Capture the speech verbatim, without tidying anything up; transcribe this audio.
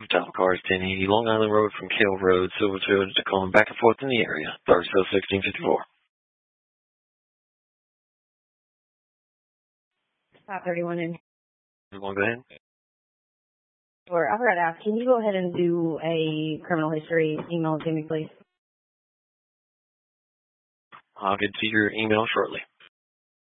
Title car is ten eighty Long Island Road from Kale Road, Silverfield, Tacoma, back and forth in the area. Clarksville sixteen fifty-four. five thirty-one in. You want to go ahead? Or I forgot to ask, can you go ahead and do a criminal history email to me, please? I'll get to your email shortly.